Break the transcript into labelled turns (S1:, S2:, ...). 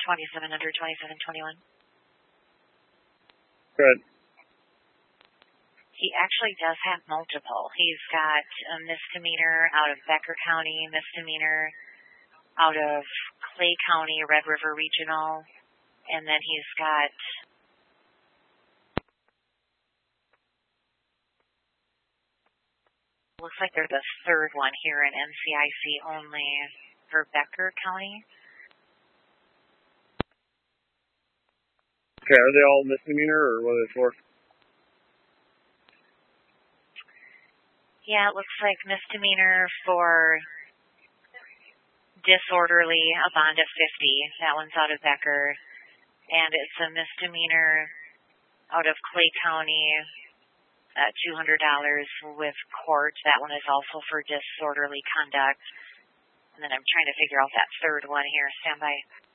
S1: 2700, 2721.
S2: Good.
S1: He actually does have multiple. He's got a misdemeanor out of Becker County, misdemeanor out of Clay County, Red River Regional, and then he's got looks like there's a third one here in NCIC only for Becker County.
S2: Okay, are they all misdemeanor or what are they for?
S1: Yeah, it looks like misdemeanor for disorderly, a bond of $50. That one's out of Becker. And it's a misdemeanor out of Clay County, $200 with court. That one is also for disorderly conduct. And then I'm trying to figure out that third one here. Stand by.